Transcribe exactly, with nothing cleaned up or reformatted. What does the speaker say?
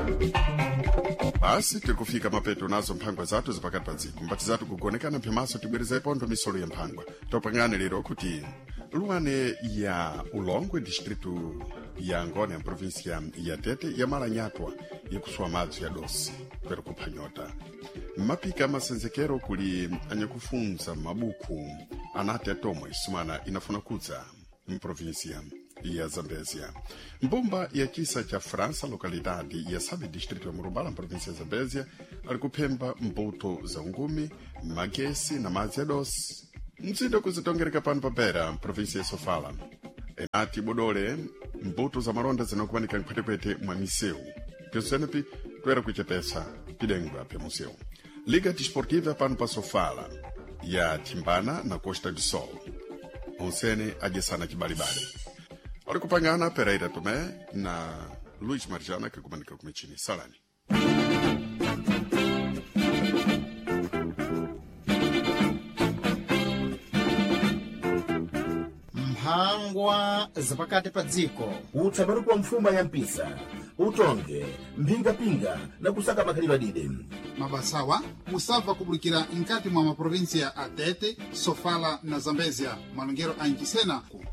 Basi tikufika mapeto nazo mphangwa zatu zipakati pa dziko mbati zatu kugonekana mphimaso tibwerezepo ndo misolo ya mphangwa topangane lero kuti luwane ya ulongwe distritu ya ngone ya provinsia ya Tete ya malanyatwa yakuswa madzi ya dosi kwera kuphanyota mapika masenzekero kuli anyakufunza mabuku anati atomwe sumana inafuna kudza mprovinsia ya Zambezia. Mbumba ya kisa cha Fransa lokalidadi ya Sabe distritu ya Murubala provinsia ya Zambezia alikupemba mbuto za ngumi, magesi na madzi ya dosi mzindo kuzitongereka pano papera provinsia ya Sofala. Enati bodole mbuto za maronda zinakubanika mkwete mwa miseu piosenepi tuera kuchepesa pidengwa pia museu. Liga Desportiva pano pa Sofala ya Timbana na Costa do Sol onsene ajesana kibalibali walikupangana Pereira Tomé na Luiz Marjana kikumanika kumechini salani. Mphangwa zapakati pa dziko utsabaru kwa mfuma ya mpisa utonge mpinga-pinga na kusaka makhalidwe dide mabasawa musava kubulikira nkati mwa maprovinsia a Tete, Sofala na Zambezia malongero a Nkisena